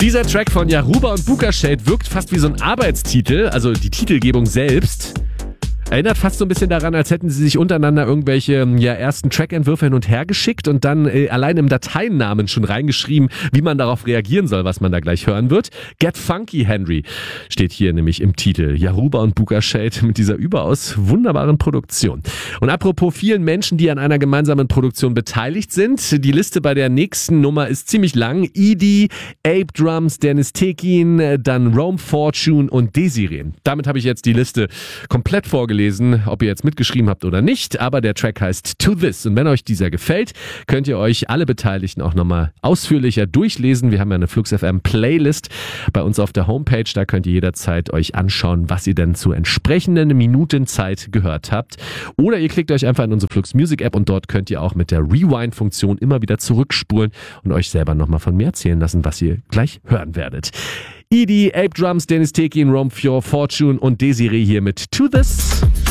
Dieser Track von Yaruba und Buka Shade wirkt fast wie so ein Arbeitstitel, also die Titelgebung selbst. Erinnert fast so ein bisschen daran, als hätten sie sich untereinander irgendwelche ersten Trackentwürfe hin und her geschickt und dann allein im Dateinamen schon reingeschrieben, wie man darauf reagieren soll, was man da gleich hören wird. Get Funky, Henry, steht hier nämlich im Titel. Yaruba und Buka Shade mit dieser überaus wunderbaren Produktion. Und apropos vielen Menschen, die an einer gemeinsamen Produktion beteiligt sind, die Liste bei der nächsten Nummer ist ziemlich lang. Edie, Ape Drums, Dennis Tekin, dann Rome Fortune und Desiree. Damit habe ich jetzt die Liste komplett vorgelesen, ob ihr jetzt mitgeschrieben habt oder nicht, aber der Track heißt To This und wenn euch dieser gefällt, könnt ihr euch alle Beteiligten auch nochmal ausführlicher durchlesen. Wir haben ja eine Flux FM Playlist bei uns auf der Homepage, da könnt ihr jederzeit euch anschauen, was ihr denn zur entsprechenden Minutenzeit gehört habt oder ihr klickt euch einfach in unsere Flux Music App und dort könnt ihr auch mit der Rewind-Funktion immer wieder zurückspulen und euch selber nochmal von mir erzählen lassen, was ihr gleich hören werdet. Edie, Ape Drums, Dennis Tekin, Rome Fortune und Desiree hier mit To This.